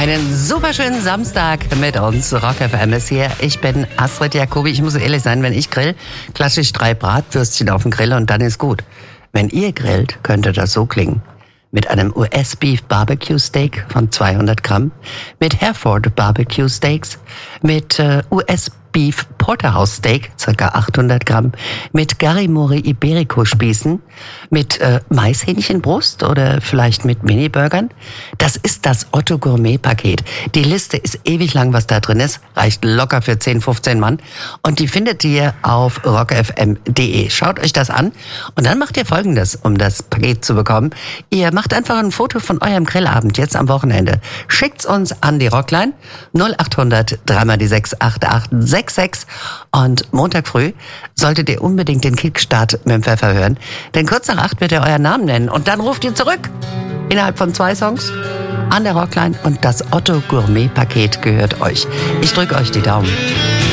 Einen super schönen Samstag mit uns. Rock FM ist hier. Ich bin Astrid Jacobi. Ich muss ehrlich sein, wenn ich grill, klassisch 3 Bratwürstchen auf dem Grill und dann ist gut. Wenn ihr grillt, könnte das so klingen. Mit einem US-Beef Barbecue Steak von 200 Gramm, mit Hereford Barbecue Steaks, mit US-Beef Porterhouse Steak, ca. 800 Gramm, mit Garrimori Iberico Spießen, mit Maishähnchenbrust oder vielleicht mit Mini-Burgern. Das ist das Otto Gourmet Paket. Die Liste ist ewig lang, was da drin ist. Reicht locker für 10, 15 Mann. Und die findet ihr auf rockfm.de. Schaut euch das an. Und dann macht ihr Folgendes, um das Paket zu bekommen. Ihr macht einfach ein Foto von eurem Grillabend jetzt am Wochenende. Schickt's uns an die Rockline 0800 3x6 8866. Und Montag früh solltet ihr unbedingt den Kickstart mit dem Pfeffer hören. Denn kurz nach 8 wird er euren Namen nennen. Und dann ruft ihr zurück. Innerhalb von 2 Songs an der Rockline. Und das Otto Gourmet Paket gehört euch. Ich drücke euch die Daumen.